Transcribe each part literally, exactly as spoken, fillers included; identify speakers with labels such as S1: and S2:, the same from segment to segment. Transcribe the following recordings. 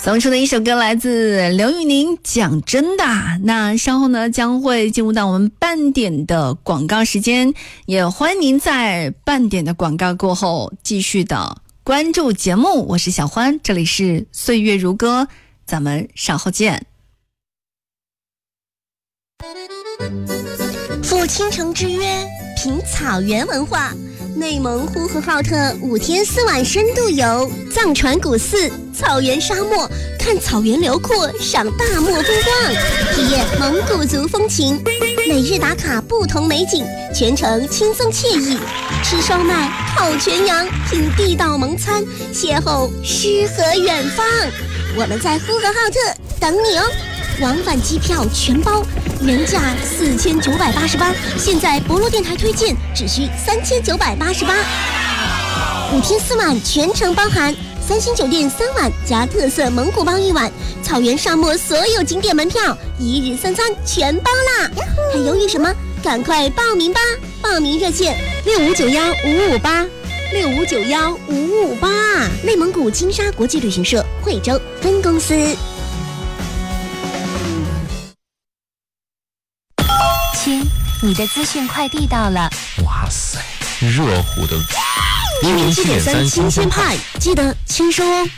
S1: 送出的一首歌来自刘宇宁，讲真的。那稍后呢将会进入到我们半点的广告时间，也欢迎您在半点的广告过后继续的关注节目。我是小欢，这里是岁月如歌，咱们稍后见。
S2: 赴倾城之约，品草原文化。内蒙呼和浩特五天四晚深度游，藏传古寺、草原沙漠，看草原辽阔，赏大漠风光，体验蒙古族风情。每日打卡不同美景，全程轻松惬意。吃烧麦，烤全羊，品地道蒙餐，邂逅诗和远方。我们在呼和浩特等你哦！往返机票全包，原价四千九百八十八，现在博洛电台推荐只需三千九百八十八。五天四晚全程包含，三星酒店三晚加特色蒙古包一晚，草原沙漠所有景点门票，一日三餐全包啦！还犹豫什么？赶快报名吧！报名热线六五九幺五五八六五九幺五五八，内蒙古金沙国际旅行社惠州分公司。
S3: 亲，你的资讯快递到了。
S4: 哇塞，热乎的
S2: 一零七点三新鲜派，记得签收哦。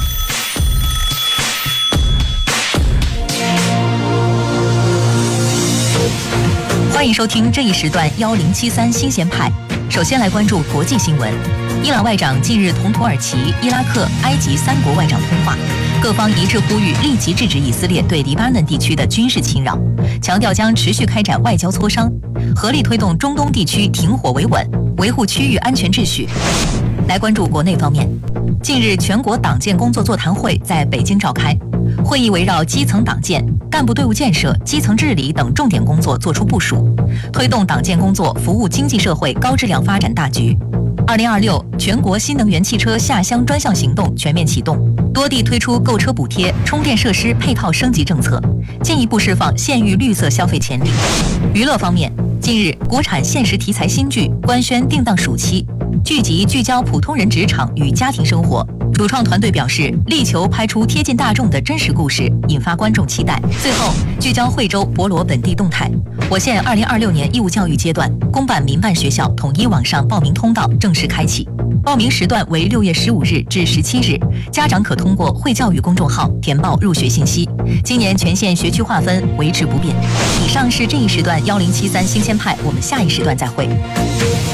S5: 欢迎收听这一时段幺零七三新鲜派。首先来关注国际新闻。伊朗外长近日同土耳其、伊拉克、埃及三国外长通话，各方一致呼吁立即制止以色列对黎巴嫩地区的军事侵扰，强调将持续开展外交磋商，合力推动中东地区停火维稳，维护区域安全秩序。来关注国内方面，近日全国党建工作座谈会在北京召开，会议围绕基层党建、干部队伍建设、基层治理等重点工作作出部署，推动党建工作服务经济社会高质量发展大局。二零二六全国新能源汽车下乡专项行动全面启动，多地推出购车补贴、充电设施配套升级政策，进一步释放县域绿色消费潜力。娱乐方面，近日国产现实题材新剧官宣定档暑期，剧集聚焦普通人职场与家庭生活。主创团队表示，力求拍出贴近大众的真实故事，引发观众期待。最后，聚焦惠州博罗本地动态。我县二零二六年义务教育阶段，公办民办学校统一网上报名通道正式开启，报名时段为六月十五日至十七日，家长可通过惠教育公众号填报入学信息。今年全县学区划分维持不变。以上是这一时段幺零七三新鲜派，我们下一时段再会。